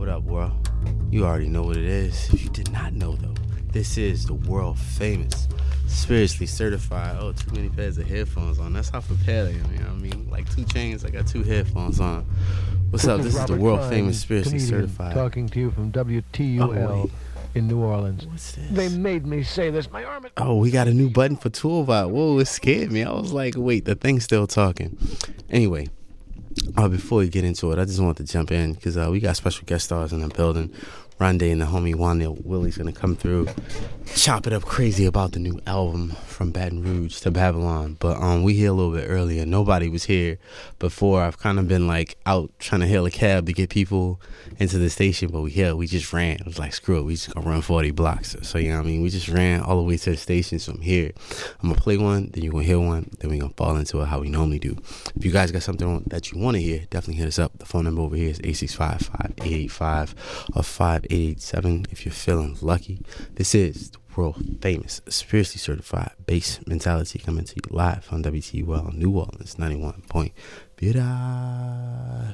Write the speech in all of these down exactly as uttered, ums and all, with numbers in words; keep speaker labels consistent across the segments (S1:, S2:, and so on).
S1: What up, world? You already know what it is. If you did not know, though, this is the world famous, spiritually certified. Oh, too many pairs of headphones on. That's how prepared I am. You know what I mean? Like two chains, I got two headphones on. What's
S2: this
S1: up?
S2: Is
S1: this
S2: Robert
S1: is the world
S2: Klein,
S1: famous, spiritually
S2: comedian,
S1: certified.
S2: Talking to you from W T U L
S1: oh,
S2: in New Orleans.
S1: What's this?
S2: They made me say this. My arm. Is-
S1: oh, we got a new button for Toolbot. Whoa, it scared me. I was like, wait, the thing's still talking. Anyway. Uh, before we get into it, I just want to jump in because uh, we got special guest stars in the building. Rondé and the homie Wanda Willie's going to come through, chop it up crazy about the new album From Baton Rouge to Babylon. But um, we here a little bit earlier. Nobody was here before. I've kind of been like out trying to hail a cab to get people into the station, but we here. We just ran. It was like, screw it. We just going to run forty blocks. So, you know what I mean? We just ran all the way to the station. So I'm here. I'm going to play one, then you're going to hear one, then we're going to fall into it how we normally do. If you guys got something that you want to hear, definitely hit us up. The phone number over here is eight six five, five eight eight five or five eight eight seven if you're feeling lucky. This is the world famous, spiritually certified bass mentality coming to you live on W T U L New Orleans ninety-one point five.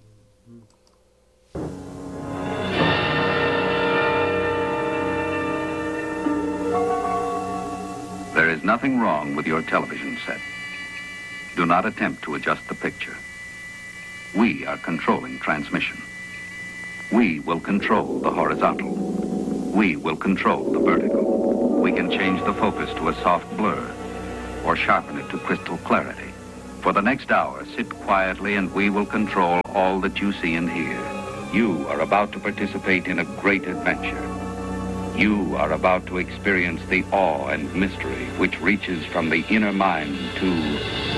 S3: There is nothing wrong with your television set. Do not attempt to adjust the picture. We are controlling transmission. We will control the horizontal. We will control the vertical. We can change the focus to a soft blur or sharpen it to crystal clarity. For the next hour, sit quietly and we will control all that you see and hear. You are about to participate in a great adventure. You are about to experience the awe and mystery which reaches from the inner mind to